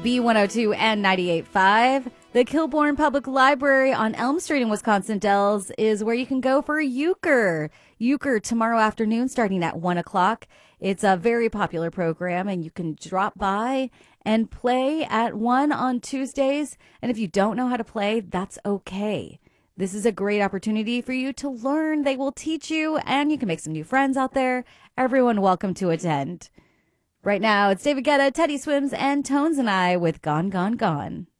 B102 and 98.5. The Kilbourne Public Library on Elm Street in Wisconsin Dells is where you can go for euchre. Euchre tomorrow afternoon starting at 1 o'clock. It's a very popular program, and you can drop by and play at 1 on Tuesdays. And if you don't know how to play, that's okay. This is a great opportunity for you to learn. They will teach you, and you can make some new friends out there. Everyone welcome to attend. Right now, it's David Guetta, Teddy Swims, and Tones and I with Gone, Gone, Gone.